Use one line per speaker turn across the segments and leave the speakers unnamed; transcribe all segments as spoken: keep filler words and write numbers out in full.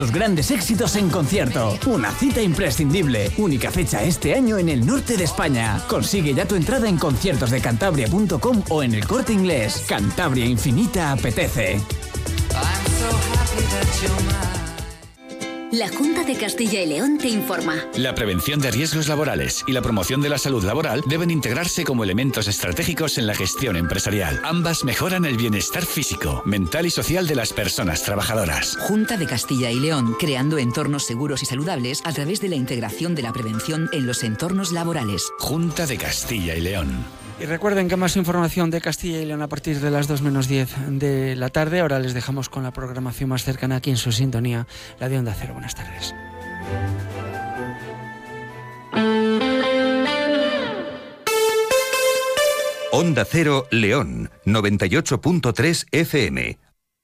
Los grandes éxitos en concierto. Una cita imprescindible. Única fecha este año en el norte de España. Consigue ya tu entrada en conciertos de cantabria punto com o en El Corte Inglés. Cantabria Infinita apetece.
La Junta de Castilla y León te informa.
La prevención de riesgos laborales y la promoción de la salud laboral deben integrarse como elementos estratégicos en la gestión empresarial. Ambas mejoran el bienestar físico, mental y social de las personas trabajadoras.
Junta de Castilla y León, creando entornos seguros y saludables a través de la integración de la prevención en los entornos laborales.
Junta de Castilla y León.
Y recuerden que más información de Castilla y León a partir de las dos menos diez de la tarde. Ahora les dejamos con la programación más cercana aquí en su sintonía, la de Onda Cero. Buenas tardes.
Onda Cero León, noventa y ocho punto tres F M.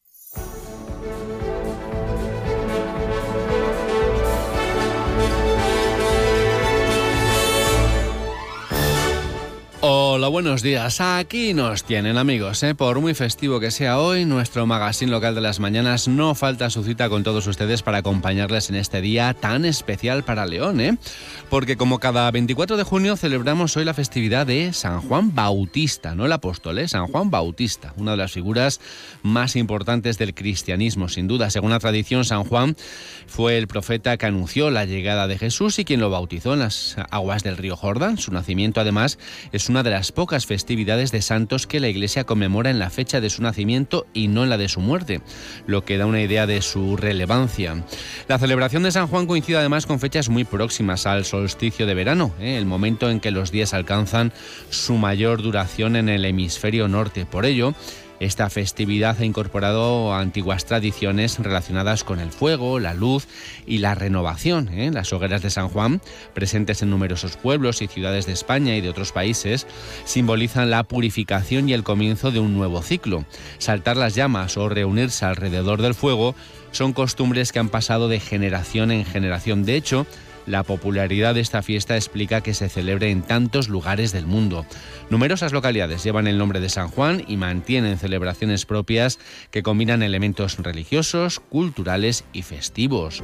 Hola, buenos días. Aquí nos tienen, amigos, ¿eh? Por muy festivo que sea hoy, nuestro magazine local de las mañanas no falta su cita con todos ustedes para acompañarles en este día tan especial para León, ¿eh? Porque como cada veinticuatro de junio celebramos hoy la festividad de San Juan Bautista, no el apóstol, ¿eh? San Juan Bautista, una de las figuras más importantes del cristianismo, sin duda. Según la tradición, San Juan fue el profeta que anunció la llegada de Jesús y quien lo bautizó en las aguas del río Jordán. Su nacimiento, además, es una de las pocas festividades de santos que la Iglesia conmemora en la fecha de su nacimiento y no en la de su muerte, lo que da una idea de su relevancia. La celebración de San Juan coincide además con fechas muy próximas al solsticio de verano, ¿eh? el momento en que los días alcanzan su mayor duración en el hemisferio norte. Por ello, esta festividad ha incorporado antiguas tradiciones relacionadas con el fuego, la luz y la renovación. ¿eh? Las hogueras de San Juan, presentes en numerosos pueblos y ciudades de España y de otros países, simbolizan la purificación y el comienzo de un nuevo ciclo. Saltar las llamas o reunirse alrededor del fuego son costumbres que han pasado de generación en generación. De hecho, la popularidad de esta fiesta explica que se celebre en tantos lugares del mundo. Numerosas localidades llevan el nombre de San Juan y mantienen celebraciones propias que combinan elementos religiosos, culturales y festivos.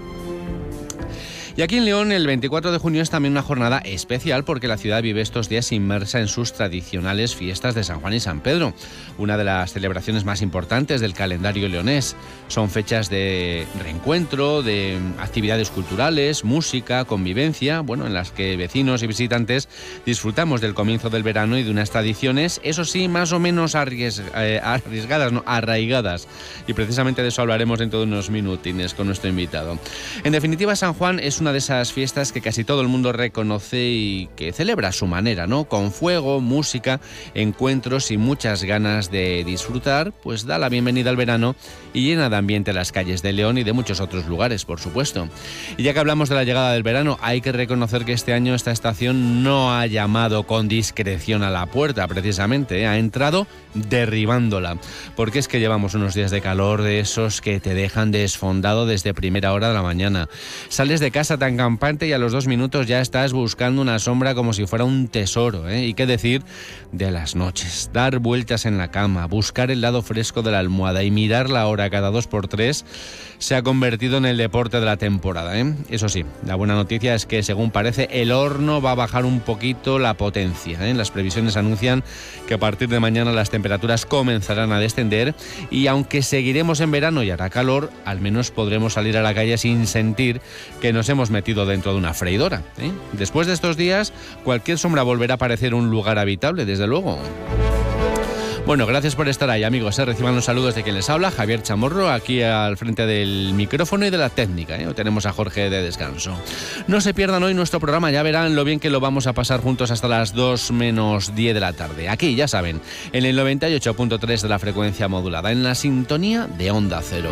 Y aquí en León el veinticuatro de junio es también una jornada especial porque la ciudad vive estos días inmersa en sus tradicionales fiestas de San Juan y San Pedro, una de las celebraciones más importantes del calendario leonés. Son fechas de reencuentro, de actividades culturales, música, convivencia, bueno, en las que vecinos y visitantes disfrutamos del comienzo del verano y de unas tradiciones, eso sí, más o menos arries, eh, arriesgadas, no, arraigadas. Y precisamente de eso hablaremos dentro de unos minutines con nuestro invitado. En definitiva, San Juan es una de esas fiestas que casi todo el mundo reconoce y que celebra a su manera, ¿no? Con fuego, música, encuentros y muchas ganas de disfrutar, pues da la bienvenida al verano y llena de ambiente las calles de León y de muchos otros lugares, por supuesto. Y ya que hablamos de la llegada del verano, hay que reconocer que este año esta estación no ha llamado con discreción a la puerta, precisamente, ¿eh? Ha entrado derribándola, porque es que llevamos unos días de calor de esos que te dejan desfondado desde primera hora de la mañana. Sales de casa tan campante y a los dos minutos ya estás buscando una sombra como si fuera un tesoro, ¿eh? Y qué decir de las noches, dar vueltas en la cama, buscar el lado fresco de la almohada y mirar la hora cada dos por tres se ha convertido en el deporte de la temporada, ¿eh? Eso sí, la buena noticia es que según parece el horno va a bajar un poquito la potencia, ¿eh? Las previsiones anuncian que a partir de mañana las temperaturas comenzarán a descender y aunque seguiremos en verano y hará calor, al menos podremos salir a la calle sin sentir que nos hemos metido dentro de una freidora, ¿eh? Después de estos días, cualquier sombra volverá a parecer un lugar habitable, desde luego. Bueno, gracias por estar ahí, amigos. ¿eh? Reciban los saludos de quien les habla, Javier Chamorro, aquí al frente del micrófono y de la técnica. ¿eh? Hoy tenemos a Jorge de descanso. No se pierdan hoy nuestro programa, ya verán lo bien que lo vamos a pasar juntos hasta las dos menos diez de la tarde. Aquí, ya saben, en el noventa y ocho punto tres de la frecuencia modulada, en la sintonía de Onda Cero.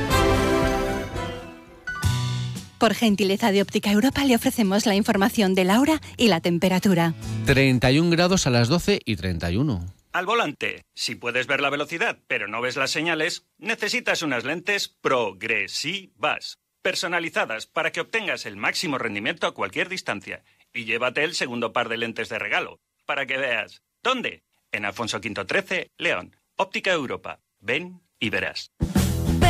Por gentileza de Óptica Europa le ofrecemos la información de la hora y la temperatura.
treinta y un grados a las doce y treinta y uno.
Al volante, si puedes ver la velocidad pero no ves las señales, necesitas unas lentes progresivas, personalizadas para que obtengas el máximo rendimiento a cualquier distancia. Y llévate el segundo par de lentes de regalo, para que veas. ¿Dónde? En Alfonso Quinto trece, León. Óptica Europa. Ven y verás.